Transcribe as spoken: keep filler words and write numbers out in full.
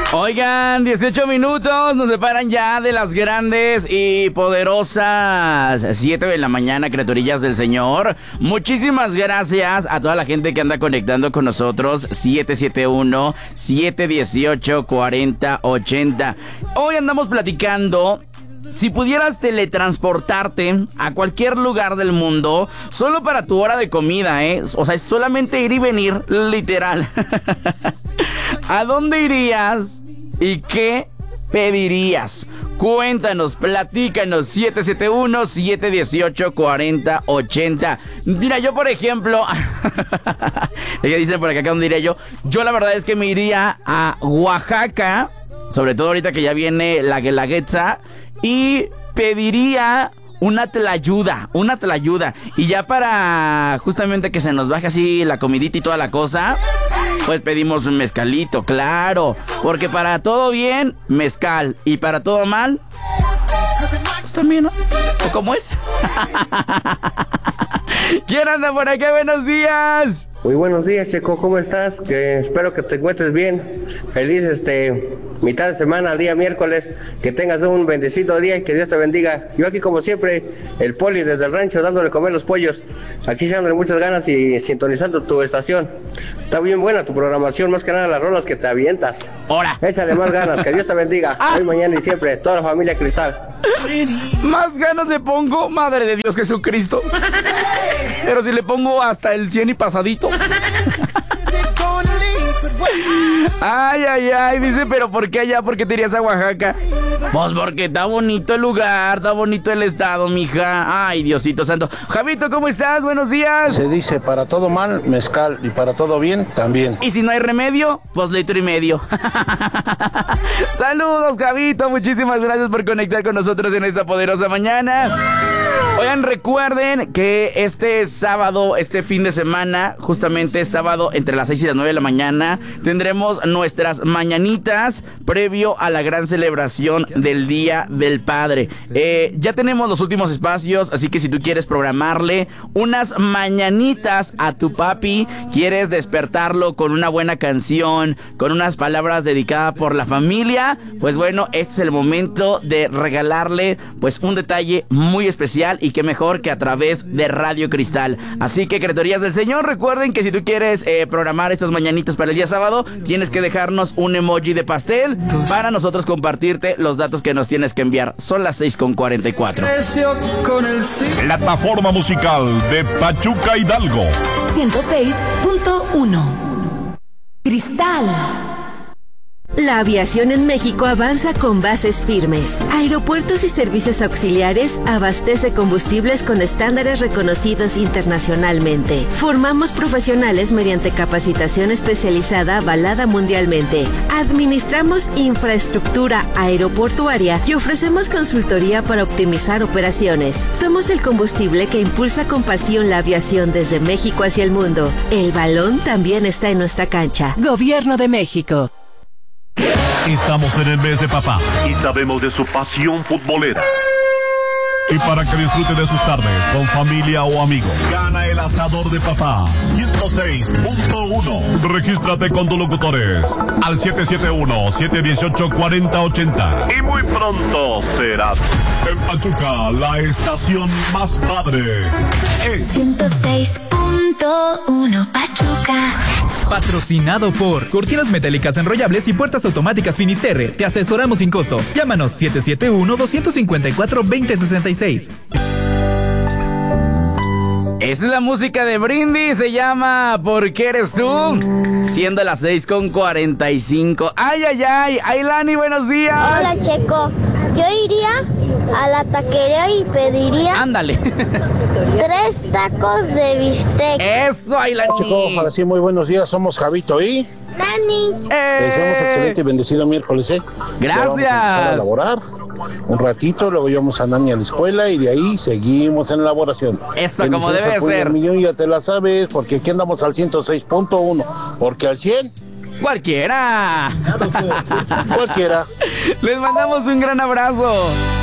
Oigan, dieciocho minutos nos separan ya de las grandes y poderosas siete de la mañana, criaturillas del Señor. Muchísimas gracias a toda la gente que anda conectando con nosotros. siete siete uno, siete uno ocho, cuatro cero ocho cero. Hoy andamos platicando si pudieras teletransportarte a cualquier lugar del mundo solo para tu hora de comida, ¿eh? O sea, es solamente ir y venir, literal. ¿A dónde irías y qué pedirías? Cuéntanos, platícanos. siete siete uno, siete uno ocho, cuatro cero ocho cero. Mira, yo por ejemplo ella dice por acá, ¿a dónde iría yo? Yo la verdad es que me iría a Oaxaca, sobre todo ahorita que ya viene la Guelaguetza, y pediría una tlayuda, una tlayuda. Y ya para justamente que se nos baje así la comidita y toda la cosa, pues pedimos un mezcalito, claro. Porque para todo bien, mezcal. Y para todo mal, pues también, ¿no? ¿O cómo es? ¿Quién anda por acá? Buenos días. Muy buenos días, Checo, ¿cómo estás? Que espero que te encuentres bien. Feliz este mitad de semana, día miércoles. Que tengas un bendecido día y que Dios te bendiga. Yo aquí como siempre, el Poli desde el rancho dándole comer los pollos. Aquí dándole muchas ganas y sintonizando tu estación. Está bien buena tu programación, más que nada las rolas que te avientas. ¡Hora! Échale más ganas, que Dios te bendiga. Ah. Hoy, mañana y siempre, toda la familia Cristal. Más ganas le pongo, madre de Dios Jesucristo. Pero si le pongo hasta el cien y pasadito. Ay, ay, ay, dice, pero ¿por qué allá? ¿Por qué te irías a Oaxaca? Pues porque está bonito el lugar, está bonito el estado, mija. Ay, Diosito santo. Javito, ¿cómo estás? Buenos días. Se dice, para todo mal, mezcal, y para todo bien, también. Y si no hay remedio, pues litro y medio. Saludos, Javito, muchísimas gracias por conectar con nosotros en esta poderosa mañana. Oigan, recuerden que este sábado, este fin de semana, justamente sábado entre las seis y las nueve de la mañana, tendremos nuestras mañanitas previo a la gran celebración del Día del Padre. Eh, ya tenemos los últimos espacios, así que si tú quieres programarle unas mañanitas a tu papi, quieres despertarlo con una buena canción, con unas palabras dedicadas por la familia, pues bueno, este es el momento de regalarle pues un detalle muy especial. Y qué mejor que a través de Radio Cristal. Así que, criaturías del Señor, recuerden que si tú quieres eh, programar estas mañanitas para el día sábado, tienes que dejarnos un emoji de pastel para nosotros compartirte los datos que nos tienes que enviar. Son las seis con cuarenta y cuatro. Plataforma musical de Pachuca Hidalgo. ciento seis punto uno. Cristal. La aviación en México avanza con bases firmes. Aeropuertos y servicios auxiliares abastece combustibles con estándares reconocidos internacionalmente. Formamos profesionales mediante capacitación especializada avalada mundialmente. Administramos infraestructura aeroportuaria y ofrecemos consultoría para optimizar operaciones. Somos el combustible que impulsa con pasión la aviación desde México hacia el mundo. El balón también está en nuestra cancha. Gobierno de México. Estamos en el mes de papá y sabemos de su pasión futbolera. Y para que disfrute de sus tardes con familia o amigos, gana el asador de papá ciento seis punto uno. Regístrate con tus locutores al siete siete uno, siete uno ocho, cuatro cero ocho cero. Y muy pronto será en Pachuca la estación más padre. Es ciento seis punto uno Pachuca. Patrocinado por Cortinas Metálicas Enrollables y Puertas Automáticas Finisterre. Te asesoramos sin costo. Llámanos siete siete uno, dos cinco cuatro, dos cero seis seis. Esta es la música de Brindis, se llama ¿Por qué eres tú? Siendo las seis con cuarenta y cinco. Ay, ay, ay, Ailani, buenos días. Hola, Checo. Yo iría a la taquería y pediría... Ándale. Tres tacos de bistec. Eso, Ailani. Checo, ahora sí, muy buenos días, somos Javito y... Nani. Eh. Te deseamos excelente y bendecido miércoles, ¿eh? Gracias. Ya vamos a empezar a elaborar un ratito, luego llevamos a Nani a la escuela y de ahí seguimos en elaboración. Eso, como debe ser. Millón, ya te la sabes, porque aquí andamos al ciento seis punto uno, porque al cien... Cualquiera. Cualquiera. Les mandamos un gran abrazo.